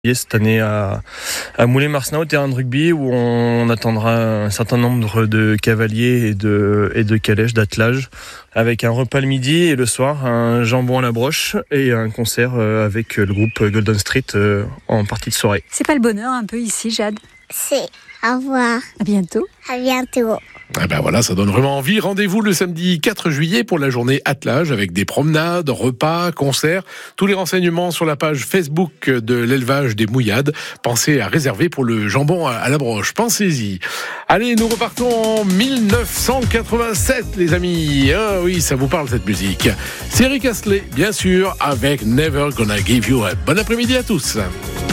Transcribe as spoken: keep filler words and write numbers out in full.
Cette année à, à Moulins-Marcenau, au terrain de rugby, où on attendra un certain nombre de cavaliers et de, et de calèches d'attelage, avec un repas le midi et le soir, un jambon à la broche et un concert avec le groupe Golden Street en partie de soirée. C'est pas le bonheur un peu ici, Jade? C'est. Au revoir. À bientôt. À bientôt. Eh ben voilà, ça donne vraiment envie. Rendez-vous le samedi quatre juillet pour la journée attelage avec des promenades, repas, concerts. Tous les renseignements sur la page Facebook de l'élevage des Mouillades. Pensez à réserver pour le jambon à la broche. Pensez-y. Allez, nous repartons en dix-neuf cent quatre-vingt-sept, les amis. Ah oui, ça vous parle cette musique. C'est Rick Astley, bien sûr, avec Never Gonna Give You Up. Bon après-midi à tous.